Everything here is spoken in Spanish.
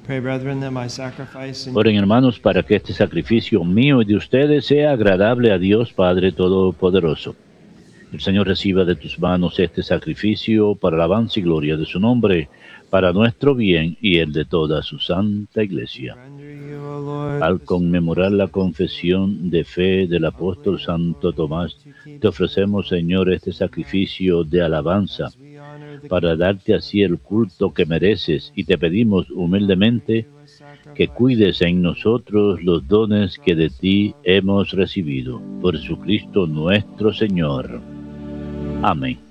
Oren, hermanos, para que este sacrificio mío y de ustedes sea agradable a Dios Padre Todopoderoso. El Señor reciba de tus manos este sacrificio para alabanza y gloria de su nombre, para nuestro bien y el de toda su santa Iglesia. Al conmemorar la confesión de fe del apóstol Santo Tomás, te ofrecemos, Señor, este sacrificio de alabanza para darte así el culto que mereces, y te pedimos humildemente que cuides en nosotros los dones que de ti hemos recibido. Por Jesucristo nuestro Señor. Amén.